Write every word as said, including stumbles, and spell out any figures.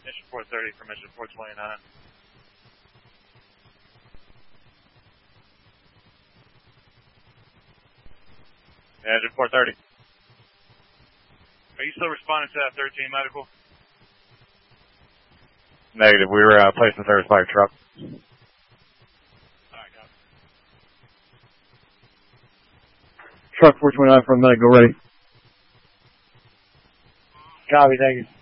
Mission four thirty for Mission four twenty-nine. Yeah, Engine four thirty. Are you still responding to that thirteen medical? Negative. We were uh, placing service by a truck. Alright, got it. Truck four twenty-nine from medical ready. Copy, thank you.